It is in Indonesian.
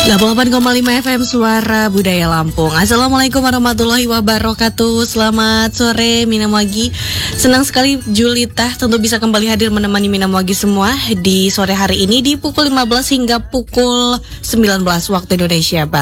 88,5 FM Suara Budaya Lampung. Assalamualaikum warahmatullahi wabarakatuh. Selamat sore Minam Wagi. Senang sekali Julita tentu bisa kembali hadir menemani Minam Wagi semua di sore hari ini di pukul 15 hingga pukul 19 waktu Indonesia Barat.